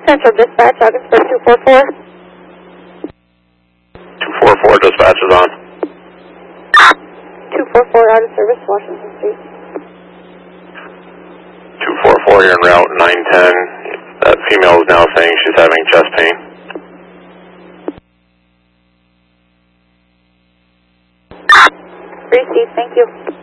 Central Dispatch, August 244. 244, dispatch is on. 244 out of service, Washington Street. 244, you're en route 910. That female is now saying she's having chest pain. Received, thank you.